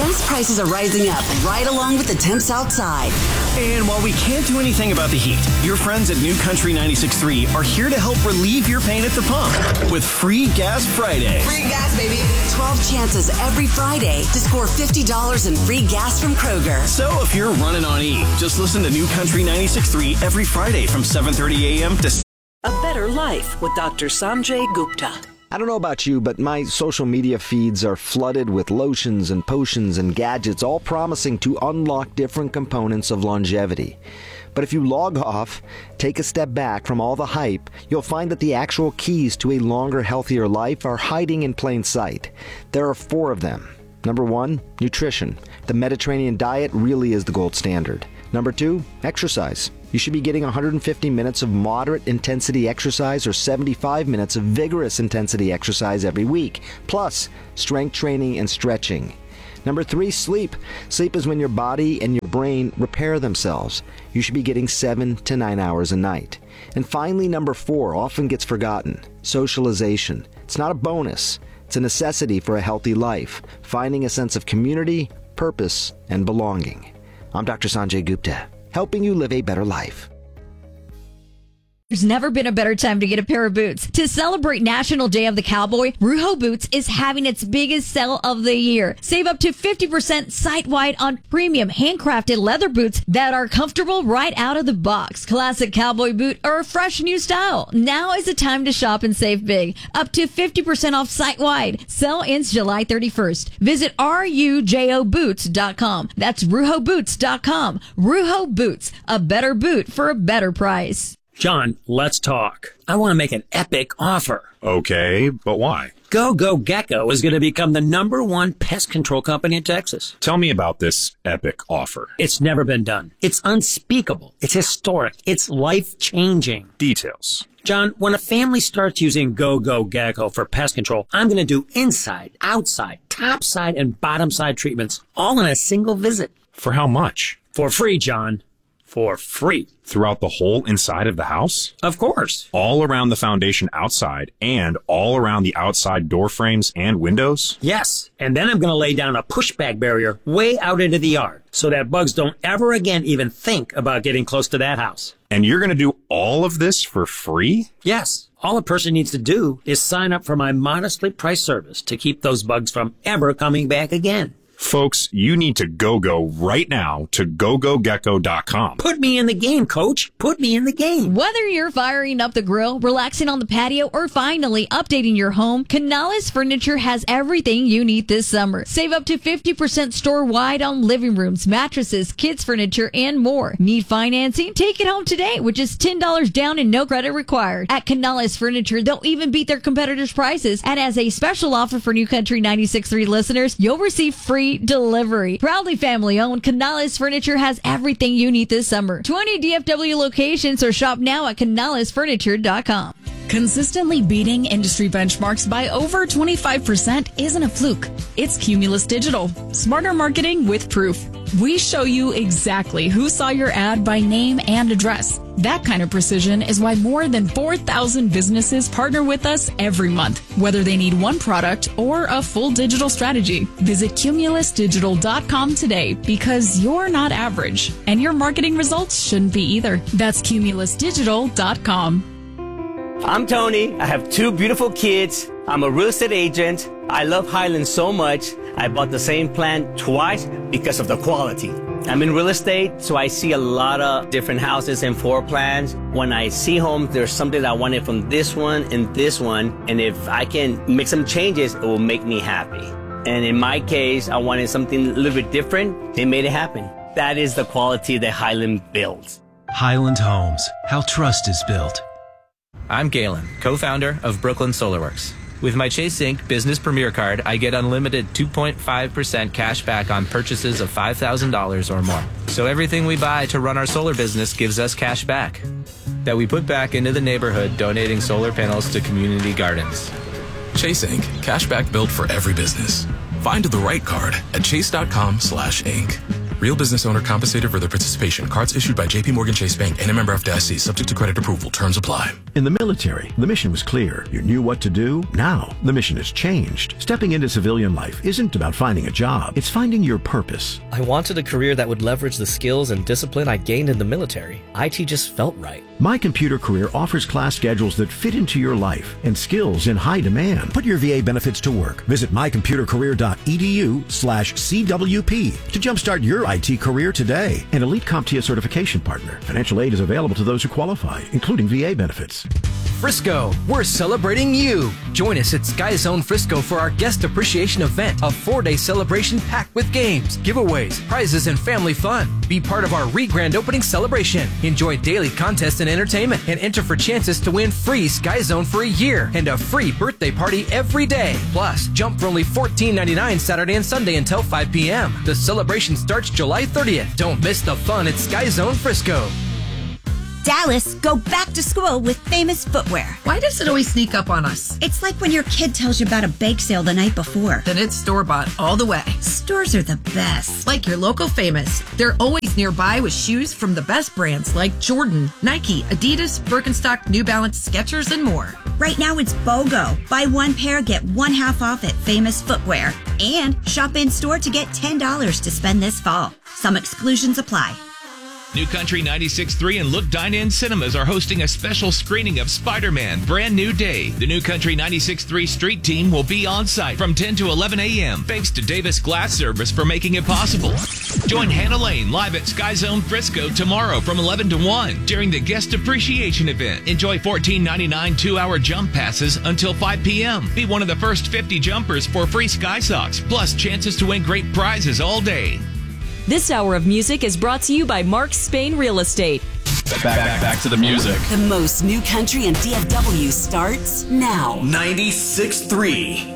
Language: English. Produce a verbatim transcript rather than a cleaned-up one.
Gas prices are rising up right along with the temps outside. And while we can't do anything about the heat, your friends at New Country ninety-six point three are here to help relieve your pain at the pump with Free Gas Fridays. Free gas, baby. twelve chances every Friday to score fifty dollars in free gas from Kroger. So if you're running on E, just listen to New Country ninety-six point three every Friday from seven thirty a.m. to... A Better Life with Doctor Sanjay Gupta. I don't know about you, but my social media feeds are flooded with lotions and potions and gadgets, all promising to unlock different components of longevity. But if you log off, take a step back from all the hype, you'll find that the actual keys to a longer, healthier life are hiding in plain sight. There are four of them. Number one, nutrition. The Mediterranean diet really is the gold standard. Number two, exercise. You should be getting one hundred fifty minutes of moderate intensity exercise or seventy-five minutes of vigorous intensity exercise every week, plus strength training and stretching. Number three, sleep. Sleep is when your body and your brain repair themselves. You should be getting seven to nine hours a night. And finally, number four, often gets forgotten, socialization. It's not a bonus. It's a necessity for a healthy life, finding a sense of community, purpose, and belonging. I'm Doctor Sanjay Gupta, helping you live a better life. There's never been a better time to get a pair of boots. To celebrate National Day of the Cowboy, Ruho Boots is having its biggest sale of the year. Save up to fifty percent site-wide on premium handcrafted leather boots that are comfortable right out of the box. Classic cowboy boot or a fresh new style. Now is the time to shop and save big. Up to fifty percent off site-wide. Sale ends July thirty-first. Visit rujo boots dot com. That's ruho boots dot com. Ruho Boots, a better boot for a better price. John, let's talk. I want to make an epic offer. Okay, but why? Go Go Gecko is going to become the number one pest control company in Texas. Tell me about this epic offer. It's never been done. It's unspeakable. It's historic. It's life-changing. Details. John, when a family starts using Go Go Gecko for pest control, I'm going to do inside, outside, top side, and bottom side treatments all in a single visit. For how much? For free, John. For free. Throughout the whole inside of the house? Of course. All around the foundation outside and all around the outside door frames and windows? Yes. And then I'm going to lay down a pushback barrier way out into the yard so that bugs don't ever again even think about getting close to that house. And you're going to do all of this for free? Yes. All a person needs to do is sign up for my modestly priced service to keep those bugs from ever coming back again. Folks, you need to go-go right now to go go gecko dot com. Put me in the game, coach. Put me in the game. Whether you're firing up the grill, relaxing on the patio, or finally updating your home, Canales Furniture has everything you need this summer. Save up to fifty percent store-wide on living rooms, mattresses, kids' furniture, and more. Need financing? Take it home today, which is ten dollars down and no credit required. At Canales Furniture, they'll even beat their competitors' prices. And as a special offer for New Country ninety-six point three listeners, you'll receive free delivery. Proudly family owned, Canales Furniture has everything you need this summer. twenty D F W locations, or shop now at canales furniture dot com. Consistently beating industry benchmarks by over twenty-five percent isn't a fluke. It's Cumulus Digital. Smarter marketing with proof. We show you exactly who saw your ad by name and address. That kind of precision is why more than four thousand businesses partner with us every month, whether they need one product or a full digital strategy. Visit cumulus digital dot com today, because you're not average, and your marketing results shouldn't be either. That's cumulus digital dot com. I'm Tony. I have two beautiful kids. I'm a real estate agent. I love Highland so much, I bought the same plan twice because of the quality. I'm in real estate, so I see a lot of different houses and floor plans. When I see homes, there's something that I wanted from this one and this one, and if I can make some changes, it will make me happy. And in my case, I wanted something a little bit different. They made it happen. That is the quality that Highland builds. Highland Homes, how trust is built. I'm Galen, co-founder of Brooklyn SolarWorks. With my Chase Inc Business Premier Card, I get unlimited two point five percent cash back on purchases of five thousand dollars or more. So everything we buy to run our solar business gives us cash back that we put back into the neighborhood, donating solar panels to community gardens. Chase Inc Cash back built for every business. Find the right card at chase dot com slash inc. Real business owner compensated for their participation. Cards issued by J P Morgan Chase Bank and a member F D I C. Subject to credit approval. Terms apply. In the military, the mission was clear. You knew what to do. Now, the mission has changed. Stepping into civilian life isn't about finding a job. It's finding your purpose. I wanted a career that would leverage the skills and discipline I gained in the military. I T just felt right. My Computer Career offers class schedules that fit into your life and skills in high demand. Put your V A benefits to work. Visit mycomputercareer.edu slash CWP to jumpstart your I T career today. An Elite CompTIA certification partner. Financial aid is available to those who qualify, including V A benefits. Frisco, we're celebrating you. Join us at Sky Zone Frisco for our guest appreciation event, a four-day celebration packed with games, giveaways, prizes, and family fun. Be part of our re-grand opening celebration. Enjoy daily contests and entertainment, and enter for chances to win free Sky Zone for a year and a free birthday party every day. Plus, jump for only fourteen ninety-nine Saturday and Sunday until five p.m. The celebration starts July thirtieth. Don't miss the fun at Sky Zone Frisco. Dallas, go back to school with Famous Footwear. Why does it always sneak up on us? It's like when your kid tells you about a bake sale the night before. Then it's store-bought all the way. Stores are the best. Like your local Famous. They're always nearby with shoes from the best brands like Jordan, Nike, Adidas, Birkenstock, New Balance, Skechers, and more. Right now it's BOGO. Buy one pair, get one half off at Famous Footwear. And shop in-store to get ten dollars to spend this fall. Some exclusions apply. New Country ninety-six point three and Look Dine-In Cinemas are hosting a special screening of Spider-Man Brand New Day. The New Country ninety-six point three street team will be on site from ten to eleven a.m. Thanks to Davis Glass Service for making it possible. Join Hannah Lane live at Sky Zone Frisco tomorrow from eleven to one during the Guest Appreciation event. Enjoy fourteen ninety-nine two-hour jump passes until five p.m. Be one of the first fifty jumpers for free Sky Socks, plus chances to win great prizes all day. This hour of music is brought to you by Mark Spain Real Estate. Back, back, back to the music. The most new country and D F W starts now. ninety-six point three